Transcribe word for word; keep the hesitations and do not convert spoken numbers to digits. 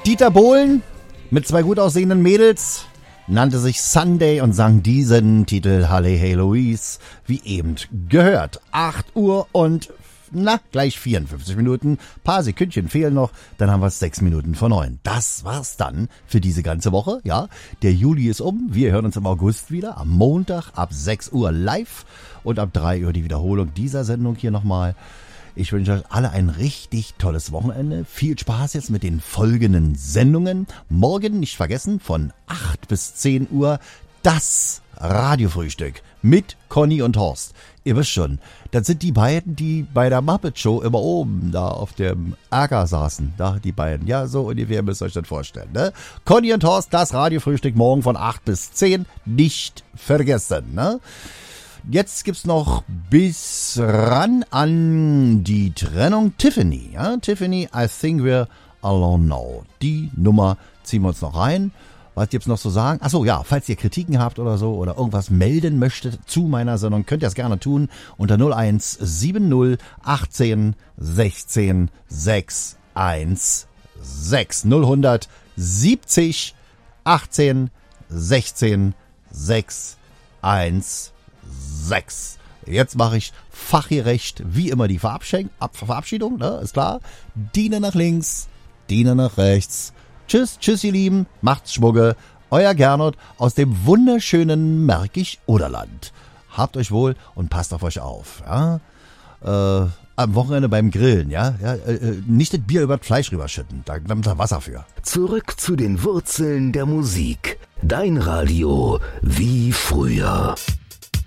Dieter Bohlen mit zwei gut aussehenden Mädels nannte sich Sunday und sang diesen Titel Halle Hey Louise, wie eben gehört. acht Uhr und, na, gleich vierundfünfzig Minuten. Paar Sekündchen fehlen noch, dann haben wir es sechs Minuten vor neun. Das war's dann für diese ganze Woche, ja. Der Juli ist um, wir hören uns im August wieder, am Montag ab sechs Uhr live und ab drei Uhr die Wiederholung dieser Sendung hier nochmal. Ich wünsche euch alle ein richtig tolles Wochenende. Viel Spaß jetzt mit den folgenden Sendungen. Morgen nicht vergessen, von acht bis zehn Uhr das Radiofrühstück mit Conny und Horst. Ihr wisst schon, das sind die beiden, die bei der Muppet Show immer oben da auf dem Acker saßen. Da die beiden. Ja, so ungefähr müsst ihr euch das vorstellen. Ne? Conny und Horst, das Radiofrühstück morgen von acht bis zehn. Nicht vergessen, ne? Jetzt gibt's noch bis ran an die Trennung Tiffany. Ja? Tiffany, I think we're alone now. Die Nummer ziehen wir uns noch rein. Was gibt's noch zu sagen? Achso, ja, falls ihr Kritiken habt oder so oder irgendwas melden möchtet zu meiner Sendung, könnt ihr es gerne tun unter null eins sieben null achtzehn sechzehn sechs eins sechs null hundert siebzig achtzehn sechzehn sechs eins sechs. Jetzt mache ich fachgerecht wie immer die Verabschiedung, Verabschiedung, ne, ist klar. Diener nach links, Diener nach rechts. Tschüss, tschüss ihr Lieben, macht's Schmugge. Euer Gernot aus dem wunderschönen Märkisch-Oderland. Habt euch wohl und passt auf euch auf. Ja? Äh, am Wochenende beim Grillen, ja, ja äh, nicht das Bier über das Fleisch rüberschütten, da nimmt ihr Wasser für. Zurück zu den Wurzeln der Musik. Dein Radio wie früher.